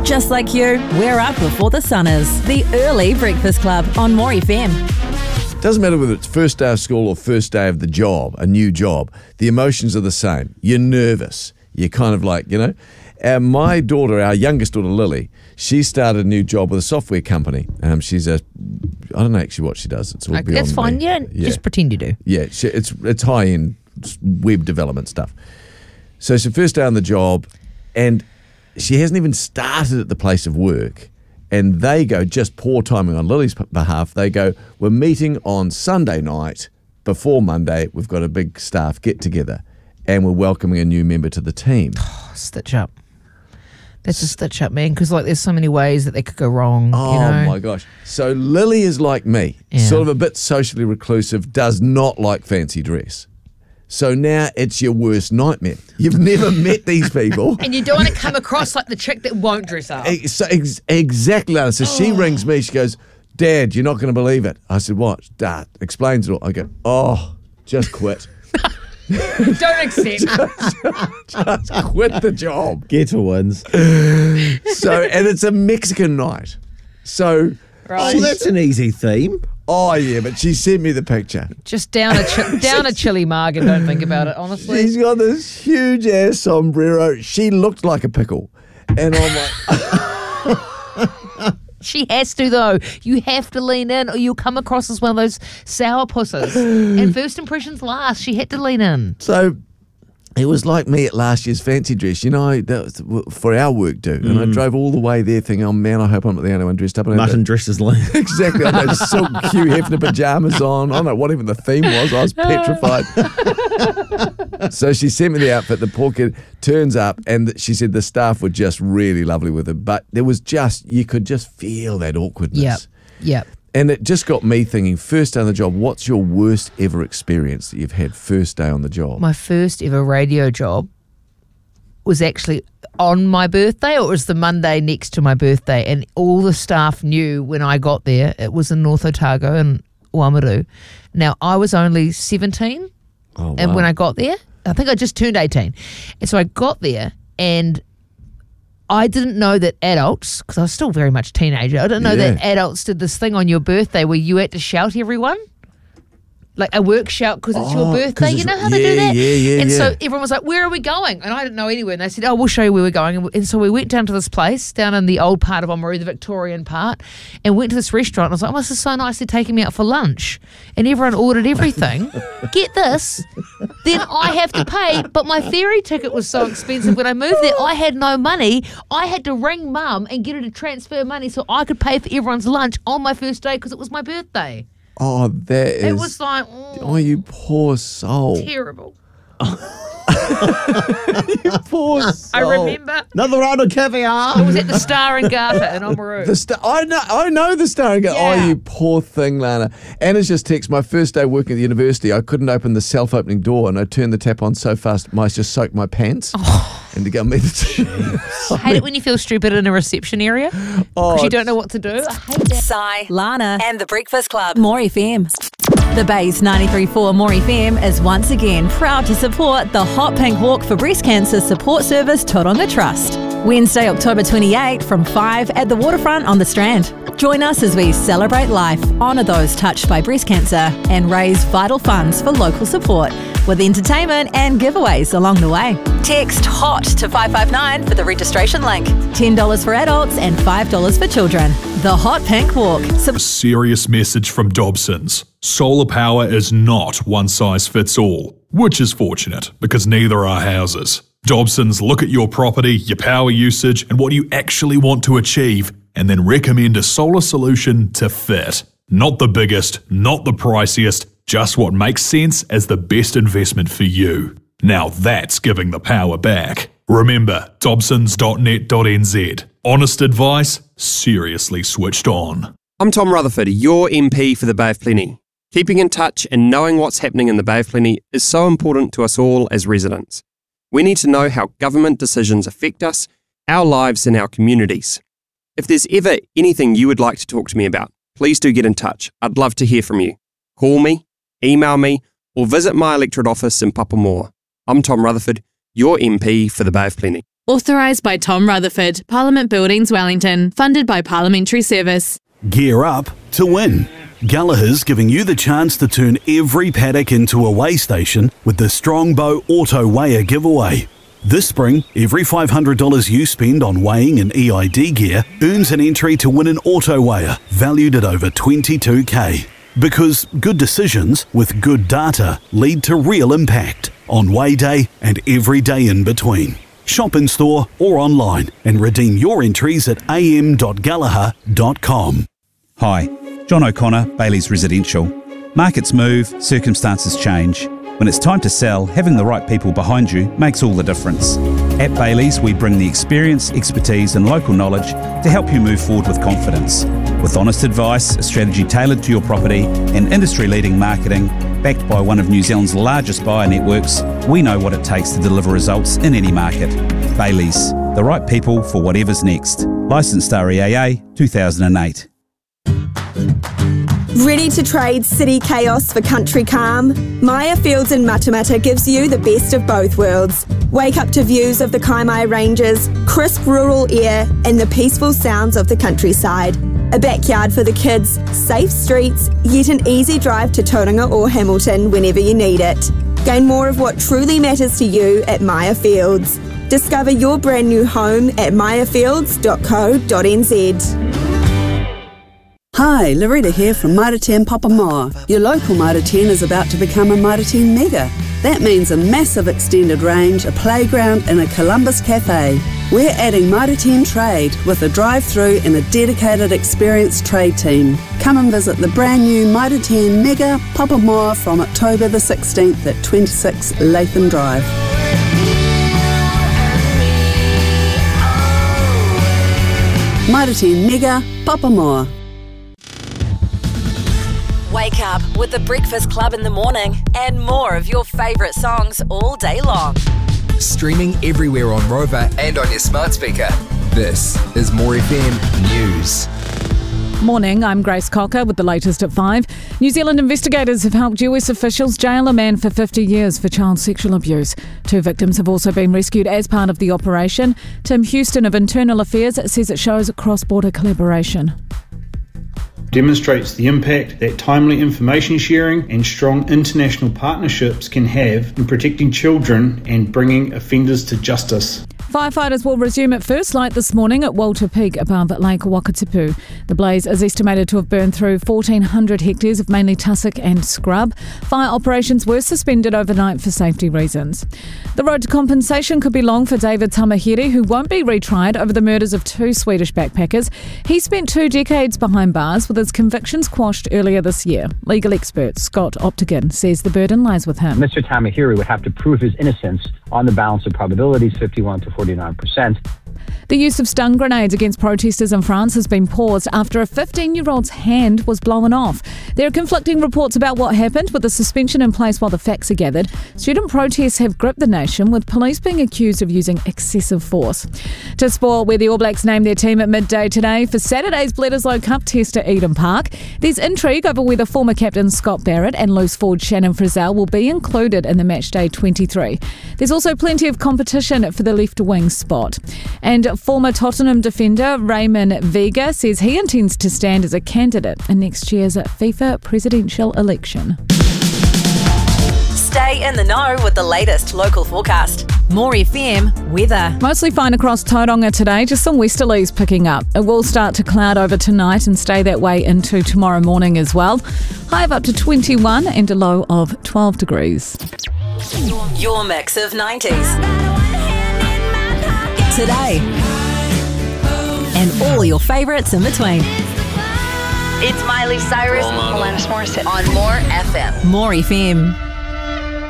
Just like you, we're up before the sun is. The Early Breakfast Club on More FM. Doesn't matter whether it's first day of school or first day of the job, a new job, the emotions are the same. You're nervous. You're kind of like, my daughter, our youngest daughter, Lily, she started a new job with a software company. I don't know actually what she does. It's all beyond That's fine. me. Just pretend you do. Yeah, it's high-end web development stuff. So it's her first day on the job, and she hasn't even started at the place of work. And they go, just poor timing on Lily's behalf, they go, we're meeting on Sunday night before Monday. We've got a big staff get-together, and we're welcoming a new member to the team. Oh, stitch up. That's a stitch up, man, because there's so many ways that they could go wrong. Oh, my gosh. So Lily is like me, sort of a bit socially reclusive, does not like fancy dress. So now it's your worst nightmare. You've never met these people. And you don't want to come across like the chick that won't dress up. Exactly. So she rings me. She goes, Dad, you're not going to believe it. I said, what? Dad, explains it all. I go, just quit. Don't accept. just quit the job. Get a wins. And it's a Mexican night. So, right. That's an easy theme. Oh, yeah, but she sent me the picture. Just down a chili mug and don't think about it, honestly. She's got this huge-ass sombrero. She looked like a pickle. And I'm like... She has to, though. You have to lean in or you'll come across as one of those sour pusses. And first impressions last. She had to lean in. So... It was like me at last year's fancy dress, that was for our work do. And I drove all the way there thinking, oh man, I hope I'm not the only one dressed up. Mutton dressed as Lynn. Exactly. I had those silk Hugh Hefner pajamas on. I don't know what even the theme was. I was petrified. So she sent me the outfit. The poor kid turns up and she said the staff were just really lovely with her. But there was you could just feel that awkwardness. Yep. And it just got me thinking, first day on the job, what's your worst ever experience that you've had first day on the job? My first ever radio job was actually on my birthday, or it was the Monday next to my birthday, and all the staff knew when I got there. It was in North Otago in Oamaru. Now, I was only 17, and when I got there, I think I just turned 18. And so I got there, and I didn't know that adults, because I was still very much a teenager, I didn't know that adults did this thing on your birthday where you had to shout everyone. Like a work shout because it's your birthday. You know how they do that? And so everyone was like, where are we going? And I didn't know anywhere. And they said, we'll show you where we're going. And so we went down to this place down in the old part of Oamaru, the Victorian part, and went to this restaurant. And I was like, this is so nice. They're taking me out for lunch. And everyone ordered everything. Get this. Then I have to pay. But my ferry ticket was so expensive when I moved there. I had no money. I had to ring Mum and get her to transfer money so I could pay for everyone's lunch on my first day because it was my birthday. Oh, that is... It was like... Oh, you poor soul. Terrible. You poor soul. I remember. Another round of caviar. It was at the Star and Garter in Oamaru. I know the Star and Garter. Yeah. Oh, you poor thing, Lana. Anna's just texted, my first day working at the university, I couldn't open the self-opening door and I turned the tap on so fast, I just soaked my pants. And to go meet I hate it when you feel stupid in a reception area because you don't know what to do. I hate that. Si, Lana, and the Breakfast Club. More FM. The Bay's 93.4 More FM is once again proud to support the Hot Pink Walk for Breast Cancer Support Service Tauranga Trust. Wednesday, October 28 from 5 at the waterfront on the Strand. Join us as we celebrate life, honour those touched by breast cancer and raise vital funds for local support with entertainment and giveaways along the way. Text HOT to 559 for the registration link. $10 for adults and $5 for children. The Hot Pink Walk. A serious message from Dobsons. Solar power is not one size fits all, which is fortunate because neither are houses. Dobsons look at your property, your power usage, and what you actually want to achieve, and then recommend a solar solution to fit. Not the biggest, not the priciest, just what makes sense as the best investment for you. Now that's giving the power back. Remember, dobsons.net.nz. Honest advice, seriously switched on. I'm Tom Rutherford, your MP for the Bay of Plenty. Keeping in touch and knowing what's happening in the Bay of Plenty is so important to us all as residents. We need to know how government decisions affect us, our lives and our communities. If there's ever anything you would like to talk to me about, please do get in touch. I'd love to hear from you. Call me, email me, or visit my electorate office in Papamoa. I'm Tom Rutherford, your MP for the Bay of Plenty. Authorised by Tom Rutherford, Parliament Buildings, Wellington. Funded by Parliamentary Service. Gear up to win. Gallagher's giving you the chance to turn every paddock into a weigh station with the Strongbow Auto Weigher giveaway. This spring, every $500 you spend on weighing and EID gear earns an entry to win an auto weigher valued at over $22,000. Because good decisions with good data lead to real impact on weigh day and every day in between. Shop in store or online and redeem your entries at am.gallagher.com. Hi, John O'Connor, Bailey's Residential. Markets move, circumstances change. When it's time to sell, having the right people behind you makes all the difference. At Bailey's, we bring the experience, expertise and local knowledge to help you move forward with confidence. With honest advice, a strategy tailored to your property and industry-leading marketing, backed by one of New Zealand's largest buyer networks, we know what it takes to deliver results in any market. Bailey's, the right people for whatever's next. Licensed REAA 2008. Ready to trade city chaos for country calm? Maya Fields in Matamata gives you the best of both worlds. Wake up to views of the Kaimai Ranges, crisp rural air and the peaceful sounds of the countryside. A backyard for the kids, safe streets, yet an easy drive to Tauranga or Hamilton whenever you need it. Gain more of what truly matters to you at Maya Fields. Discover your brand new home at mayafields.co.nz. Hi, Loretta here from Mitre 10 Papamoa. Your local Mitre 10 is about to become a Mitre 10 Mega. That means a massive extended range, a playground and a Columbus Cafe. We're adding Mitre 10 Trade with a drive-through and a dedicated experienced trade team. Come and visit the brand new Mitre 10 Mega Papamoa from October the 16th at 26 Latham Drive. Mitre 10 Mega Papamoa. Wake up with the Breakfast Club in the morning and more of your favourite songs all day long. Streaming everywhere on Rover and on your smart speaker. This is More FM News. Morning, I'm Grace Cocker with the latest at 5. New Zealand investigators have helped US officials jail a man for 50 years for child sexual abuse. 2 victims have also been rescued as part of the operation. Tim Houston of Internal Affairs says it shows cross-border collaboration. Demonstrates the impact that timely information sharing and strong international partnerships can have in protecting children and bringing offenders to justice. Firefighters will resume at first light this morning at Walter Peak above Lake Wakatipu. The blaze is estimated to have burned through 1,400 hectares of mainly tussock and scrub. Fire operations were suspended overnight for safety reasons. The road to compensation could be long for David Tamahiri, who won't be retried over the murders of 2 Swedish backpackers. He spent 2 decades behind bars with his convictions quashed earlier this year. Legal expert Scott Optigan says the burden lies with him. Mr. Tamahiri would have to prove his innocence on the balance of probabilities, 51 to 49%. The use of stun grenades against protesters in France has been paused after a 15-year-old's hand was blown off. There are conflicting reports about what happened, with the suspension in place while the facts are gathered. Student protests have gripped the nation, with police being accused of using excessive force. To sport, where the All Blacks named their team at midday today for Saturday's Bledisloe Cup test at Eden Park. There's intrigue over whether former captain Scott Barrett and loose forward Shannon Frizzell will be included in the matchday 23. There's also plenty of competition for the left wing spot. And former Tottenham defender Raymond Vega says he intends to stand as a candidate in next year's FIFA presidential election. Stay in the know with the latest local forecast. More FM weather. Mostly fine across Tauranga today, just some westerlies picking up. It will start to cloud over tonight and stay that way into tomorrow morning as well. High of up to 21 and a low of 12 degrees. Your mix of 90s. Today. And all your favourites in between. It's Miley Cyrus, Alanis Morissette on More FM. More FM.